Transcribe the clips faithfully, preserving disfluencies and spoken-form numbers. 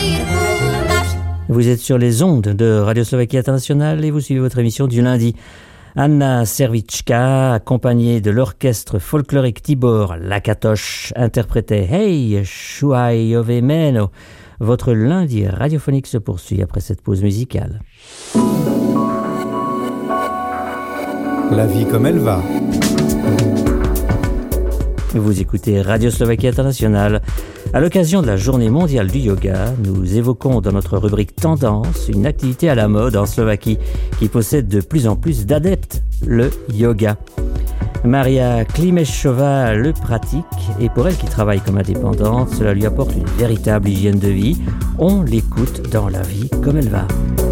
Vous êtes sur les ondes de Radio Slovaquie Internationale et vous suivez votre émission du lundi. Anna Servička, accompagnée de l'orchestre folklorique Tibor Lakatoš, interprétait Hey, Shuai Ove Meno. Votre lundi radiophonique se poursuit après cette pause musicale. La vie comme elle va. Vous écoutez Radio Slovaquie Internationale. À l'occasion de la Journée mondiale du yoga, nous évoquons dans notre rubrique Tendance une activité à la mode en Slovaquie qui possède de plus en plus d'adeptes, le yoga. Maria Klimešová le pratique et pour elle qui travaille comme indépendante, cela lui apporte une véritable hygiène de vie. On l'écoute dans La vie comme elle va.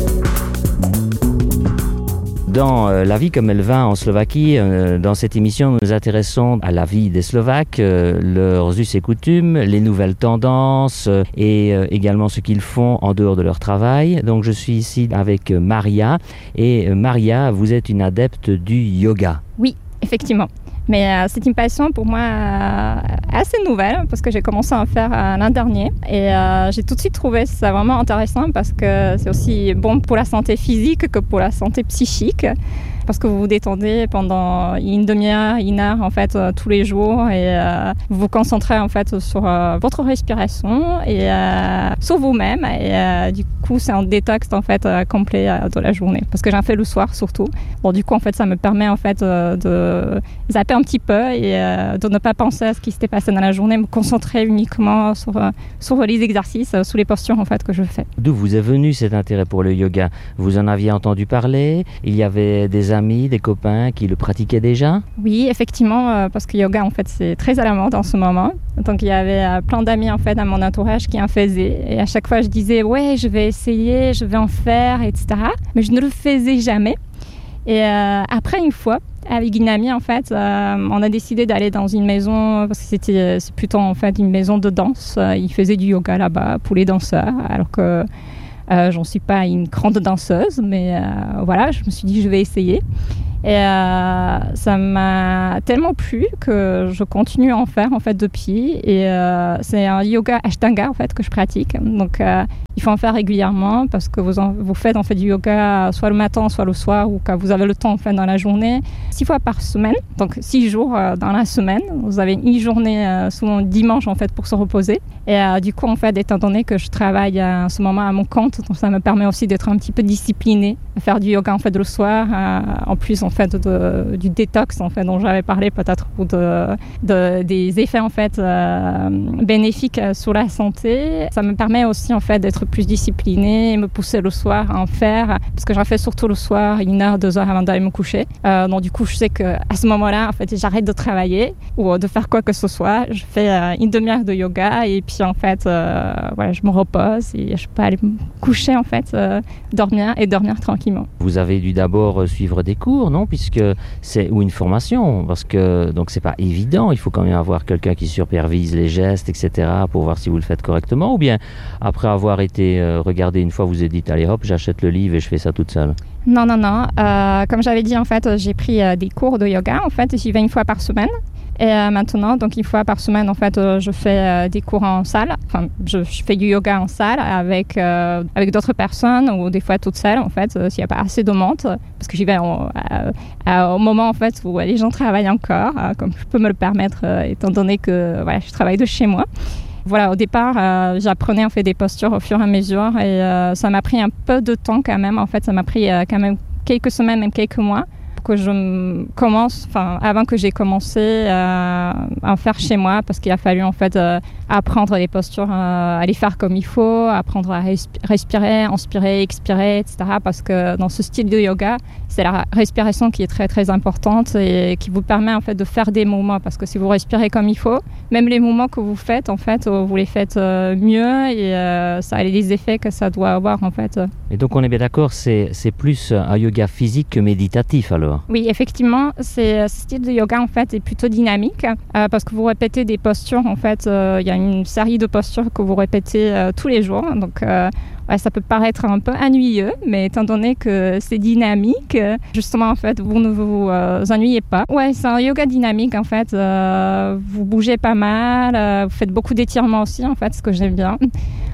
Dans euh, La vie comme elle va en Slovaquie, euh, dans cette émission, nous nous intéressons à la vie des Slovaques, euh, leurs us et coutumes, les nouvelles tendances euh, et euh, également ce qu'ils font en dehors de leur travail. Donc je suis ici avec euh, Maria et euh, Maria, vous êtes une adepte du yoga. Oui, effectivement. Mais euh, c'est une passion pour moi euh, assez nouvelle parce que j'ai commencé à en faire euh, l'an dernier et euh, j'ai tout de suite trouvé ça vraiment intéressant parce que c'est aussi bon pour la santé physique que pour la santé psychique. Parce que vous vous détendez pendant une demi-heure, une heure en fait euh, tous les jours et euh, vous vous concentrez en fait sur euh, votre respiration et euh, sur vous-même et euh, du coup c'est un détox en fait euh, complet euh, de la journée parce que j'en fais le soir surtout. Bon du coup en fait ça me permet en fait euh, de zapper un petit peu et euh, de ne pas penser à ce qui s'était passé dans la journée, me concentrer uniquement sur euh, sur les exercices, euh, sur les postures en fait que je fais. D'où vous est venu cet intérêt pour le yoga? Vous en aviez entendu parler? Il y avait des amis, des copains qui le pratiquaient déjà? Oui, effectivement, euh, parce que yoga, en fait, c'est très à la mode en ce moment. Donc, il y avait euh, plein d'amis, en fait, à mon entourage qui en faisaient. Et à chaque fois, je disais, ouais, je vais essayer, je vais en faire, et cetera. Mais je ne le faisais jamais. Et euh, après, une fois, avec une amie, en fait, euh, on a décidé d'aller dans une maison, parce que c'était, c'est plutôt, en fait, une maison de danse. Euh, ils faisaient du yoga là-bas pour les danseurs, alors que Euh, j'en suis pas une grande danseuse, mais euh, voilà, je me suis dit je vais essayer. Et euh, ça m'a tellement plu que je continue à en faire en fait depuis. Et euh, c'est un yoga Ashtanga en fait que je pratique. Donc euh, il faut en faire régulièrement parce que vous en, vous faites en fait du yoga soit le matin, soit le soir ou quand vous avez le temps en fait dans la journée, six fois par semaine. Donc six jours euh, dans la semaine. Vous avez une journée euh, souvent dimanche en fait pour se reposer. Et euh, du coup en fait étant donné que je travaille à ce moment à mon compte, donc ça me permet aussi d'être un petit peu disciplinée, à faire du yoga en fait le soir, euh, en plus en fait de, du détox en fait dont j'avais parlé peut-être ou de, de des effets en fait euh, bénéfiques sur la santé. Ça me permet aussi en fait d'être plus disciplinée et me pousser le soir à en faire parce que j'en fais surtout le soir une heure deux heures avant d'aller me coucher. Euh, donc du coup je sais que à ce moment-là en fait j'arrête de travailler ou de faire quoi que ce soit. Je fais euh, une demi-heure de yoga et puis en fait euh, voilà je me repose et je peux aller me coucher en fait, euh, dormir et dormir tranquillement. Vous avez dû d'abord suivre des cours, non? Puisque c'est ou une formation, parce que donc c'est pas évident. Il faut quand même avoir quelqu'un qui supervise les gestes, et cetera, pour voir si vous le faites correctement. Ou bien après avoir été euh, regardé une fois, vous avez dit allez hop, j'achète le livre et je fais ça toute seule. Non non non. Euh, comme j'avais dit en fait, j'ai pris euh, des cours de yoga. En fait, j'y vais une fois par semaine. Et euh, maintenant, donc une fois par semaine, en fait, euh, je fais euh, des cours en salle. Enfin, je, je fais du yoga en salle avec euh, avec d'autres personnes ou des fois toute seule, en fait, euh, s'il n'y a pas assez de monde, parce que j'y vais en, à, à, au moment en fait où les gens travaillent encore, euh, comme je peux me le permettre, euh, étant donné que voilà, je travaille de chez moi. Voilà, au départ, euh, j'apprenais en fait des postures au fur et à mesure et euh, ça m'a pris un peu de temps quand même. En fait, ça m'a pris euh, quand même quelques semaines, même quelques mois. Que je commence, enfin avant que j'ai commencé euh, à en faire chez moi, parce qu'il a fallu en fait euh, apprendre les postures, euh, à les faire comme il faut, apprendre à respi- respirer, inspirer, expirer, et cetera. Parce que dans ce style de yoga, c'est la respiration qui est très très importante et qui vous permet en fait de faire des mouvements. Parce que si vous respirez comme il faut, même les mouvements que vous faites, en fait, vous les faites euh, mieux et euh, ça a les effets que ça doit avoir en fait. Et donc on est bien d'accord, c'est c'est plus un yoga physique que méditatif alors. Oui, effectivement, c'est, ce style de yoga en fait est plutôt dynamique euh, parce que vous répétez des postures. En fait, euh, il y a une série de postures que vous répétez euh, tous les jours. Donc, euh, ouais, ça peut paraître un peu ennuyeux, mais étant donné que c'est dynamique, justement en fait, vous ne vous euh, ennuyez pas. Ouais, c'est un yoga dynamique en fait. Euh, vous bougez pas mal, euh, vous faites beaucoup d'étirements aussi en fait, ce que j'aime bien.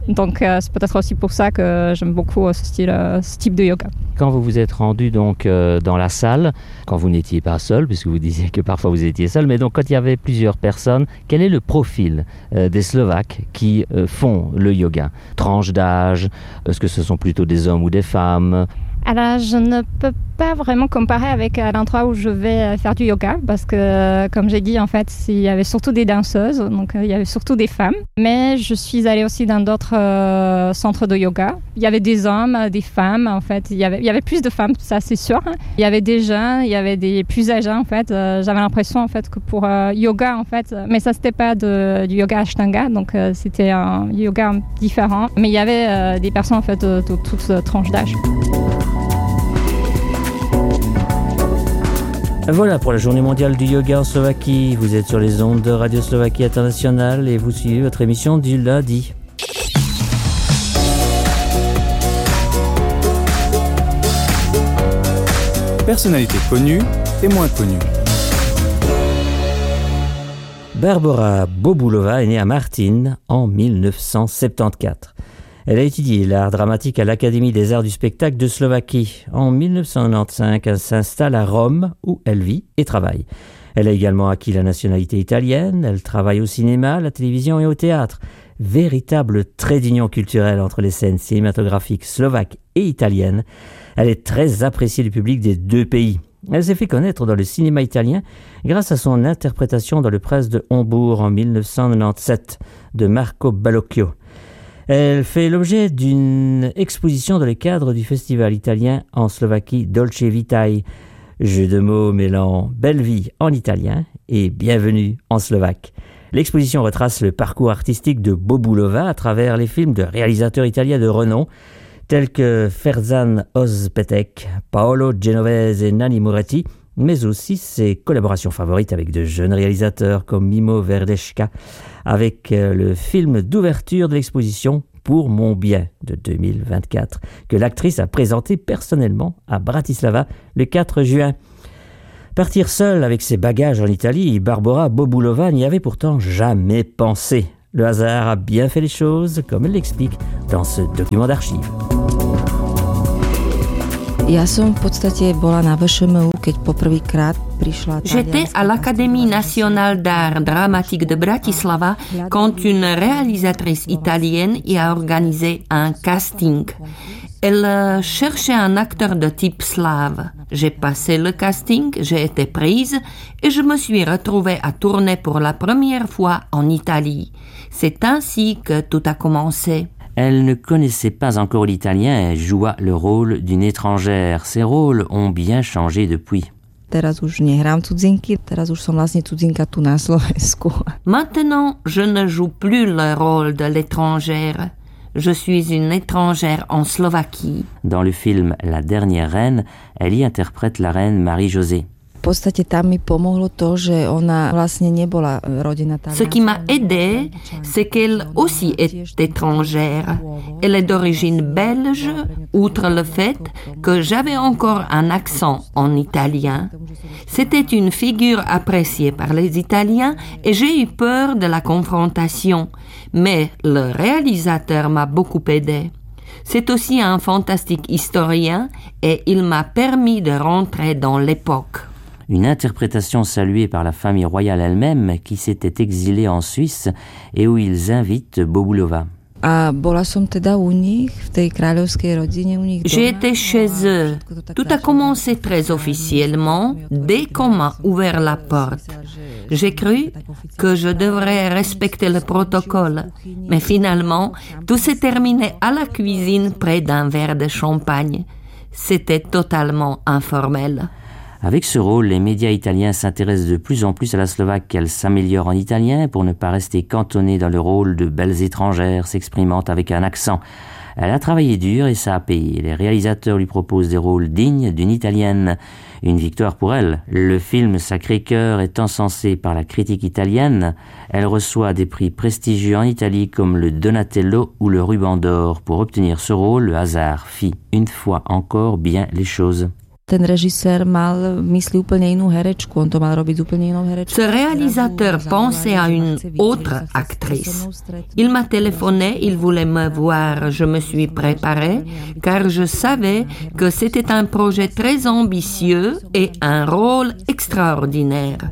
Donc euh, c'est peut-être aussi pour ça que j'aime beaucoup euh, ce, style, euh, ce type de yoga. Quand vous vous êtes rendu donc euh, dans la salle, quand vous n'étiez pas seul, puisque vous disiez que parfois vous étiez seul, mais donc quand il y avait plusieurs personnes, quel est le profil euh, des Slovaques qui euh, font le yoga? Tranche d'âge, est-ce que ce sont plutôt des hommes ou des femmes? Alors, je ne peux pas vraiment comparer avec euh, l'endroit où je vais faire du yoga parce que, euh, comme j'ai dit, en fait, il y avait surtout des danseuses, donc euh, il y avait surtout des femmes. Mais je suis allée aussi dans d'autres euh, centres de yoga. Il y avait des hommes, des femmes, en fait. Il y avait, il y avait plus de femmes, ça c'est sûr. Il y avait des jeunes, il y avait des plus âgés, en fait. Euh, j'avais l'impression, en fait, que pour euh, yoga, en fait, mais ça c'était pas de, du yoga Ashtanga, donc euh, c'était un yoga différent. Mais il y avait euh, des personnes, en fait, de, de toutes euh, tranches d'âge. Voilà pour la journée mondiale du yoga en Slovaquie. Vous êtes sur les ondes de Radio Slovaquie Internationale et vous suivez votre émission du lundi. Personnalité connue et moins connue. Barbora Bobulova est née à Martin en mille neuf cent soixante-quatorze. Elle a étudié l'art dramatique à l'Académie des arts du spectacle de Slovaquie. En mille neuf cent quatre-vingt-quinze, elle s'installe à Rome où elle vit et travaille. Elle a également acquis la nationalité italienne. Elle travaille au cinéma, à la télévision et au théâtre. Véritable trait d'union culturelle entre les scènes cinématographiques slovaques et italiennes. Elle est très appréciée du public des deux pays. Elle s'est fait connaître dans le cinéma italien grâce à son interprétation dans le Prince de Hombourg en mille neuf cent quatre-vingt-dix-sept de Marco Bellocchio. Elle fait l'objet d'une exposition dans le cadre du festival italien en Slovaquie Dolce Vitae. Jeu de mots mêlant belle vie en italien et bienvenue en slovaque. L'exposition retrace le parcours artistique de Bobulova à travers les films de réalisateurs italiens de renom tels que Ferzan Ozpetek, Paolo Genovese et Nanni Moretti, mais aussi ses collaborations favorites avec de jeunes réalisateurs comme Mimo Verdesca, avec le film d'ouverture de l'exposition Pour mon bien de deux mille vingt-quatre, que l'actrice a présenté personnellement à Bratislava le quatre juin. Partir seule avec ses bagages en Italie, Barbora Bobulova n'y avait pourtant jamais pensé. Le hasard a bien fait les choses, comme elle l'explique dans ce document d'archives. Ja som v podstate bola na vé š em ú, keď poprvýkrát prišla... J'étais à l'Académie nationale d'art dramatique de Bratislava quand une réalisatrice italienne y a organisé un casting. Elle cherchait un acteur de type slave. J'ai passé le casting, j'ai été prise et je me suis retrouvée à tourner pour la première fois en Italie. C'est ainsi que tout a commencé. Elle ne connaissait pas encore l'italien et joua le rôle d'une étrangère. Ses rôles ont bien changé depuis. Teraz už nehrám cudzinky, teraz už som vlastne cudzinka tu na Slovensku. Maintenant, je ne joue plus le rôle de l'étrangère. Je suis une étrangère en Slovaquie. Dans le film La dernière reine, elle y interprète la reine Marie-Josée. V podstate tam mi pomohlo to, že ona vlastne nebola rodina tam. Ce qui m'a aidé, c'est qu'elle aussi est étrangère. Elle est d'origine belge, outre le fait que j'avais encore un accent en italien. C'était une figure appréciée par les Italiens et j'ai eu peur de la confrontation. Mais le réalisateur m'a beaucoup aidé. C'est aussi un fantastique historien et il m'a permis de rentrer dans l'époque. Une interprétation saluée par la famille royale elle-même qui s'était exilée en Suisse et où ils invitent Bobulova. A bola som teda u nich, v tej kráľovskej rodine u nich doma. J'ai été chez eux. Tout a commencé très officiellement dès qu'on m'a ouvert la porte. J'ai cru que je devrais respecter le protocole, mais finalement, tout s'est terminé à la cuisine près d'un verre de champagne. C'était totalement informel. Avec ce rôle, les médias italiens s'intéressent de plus en plus à la Slovaque. Elle s'améliore en italien pour ne pas rester cantonnée dans le rôle de belles étrangères s'exprimant avec un accent. Elle a travaillé dur et ça a payé. Les réalisateurs lui proposent des rôles dignes d'une italienne. Une victoire pour elle. Le film Sacré-Cœur est encensé par la critique italienne. Elle reçoit des prix prestigieux en Italie comme le Donatello ou le Ruban d'Or. Pour obtenir ce rôle, le hasard fit une fois encore bien les choses. Ten režisér mal v mysli úplne inú herečku, on to mal robiť úplne inou herečkou. Ce réalisateur pensait à une autre actrice. Il m'a téléphoné, il voulait me voir. Je me suis préparée car je savais que c'était un projet très ambitieux et un rôle extraordinaire.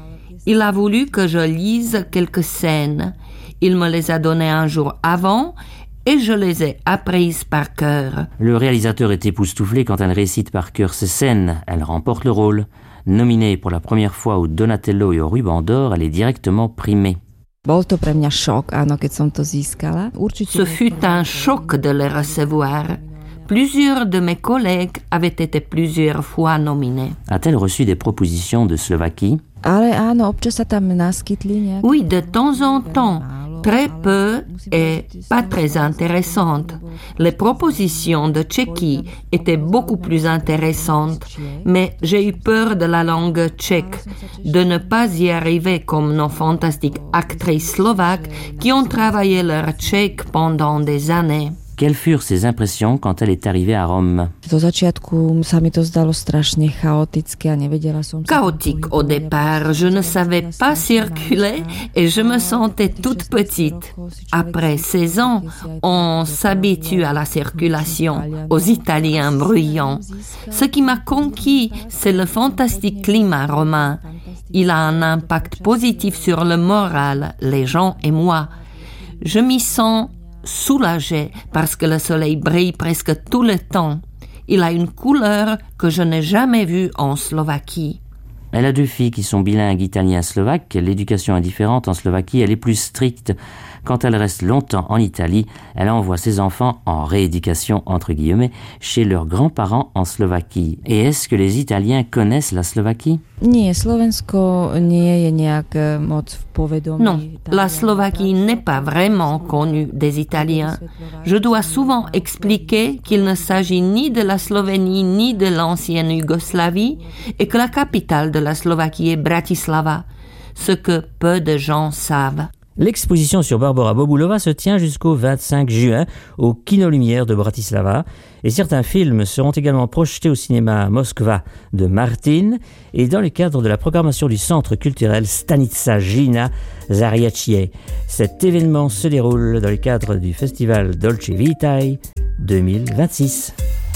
Il a voulu que je lise quelques scènes. Il me les a données un jour avant et je les ai apprises par cœur. Le réalisateur est époustouflé quand elle récite par cœur ces scènes. Elle remporte le rôle. Nominée pour la première fois au Donatello et au Ruban d'Or, elle est directement primée. Bol to pre mňa šok, áno, keď som to získala. Ce fut un choc de le recevoir. Plusieurs de mes collègues avaient été plusieurs fois nominés. A-t-elle reçu des propositions de Slovaquie? Ale áno, občas sa tam naskytli nejaké... Oui, de temps en temps. Très peu et pas très intéressantes. Les propositions de Tchéquie étaient beaucoup plus intéressantes, mais j'ai eu peur de la langue tchèque, de ne pas y arriver comme nos fantastiques actrices slovaques qui ont travaillé leur tchèque pendant des années. Quelles furent ses impressions quand elle est arrivée à Rome? Do začiatku sa mi to zdalo strašne chaotické a nevedela som sa... Chaotique au départ, je ne savais pas circuler et je me sentais toute petite. Après seize ans, on s'habitue à la circulation, aux Italiens bruyants. Ce qui m'a conquis, c'est le fantastique climat romain. Il a un impact positif sur le moral, les gens et moi. Je m'y sens soulagée parce que le soleil brille presque tout le temps. Il a une couleur que je n'ai jamais vue en Slovaquie. Elle a deux filles qui sont bilingues italien-slovaque. L'éducation est différente en Slovaquie, elle est plus stricte. Quand elle reste longtemps en Italie, elle envoie ses enfants en rééducation, entre guillemets, chez leurs grands-parents en Slovaquie. Et est-ce que les Italiens connaissent la Slovaquie? Nie, Slovensko nie je nejak moc v povedomí. Non, la Slovaquie n'est pas vraiment connue des Italiens. Je dois souvent expliquer qu'il ne s'agit ni de la Slovénie ni de l'ancienne Yougoslavie et que la capitale de la Slovaquie est Bratislava, ce que peu de gens savent. L'exposition sur Barbora Bobulova se tient jusqu'au vingt-cinq juin au Kino Lumière de Bratislava et certains films seront également projetés au cinéma Moskva de Martin et dans le cadre de la programmation du centre culturel Stanica Gina Zariacie. Cet événement se déroule dans le cadre du festival Dolce Vitae deux mille vingt-six.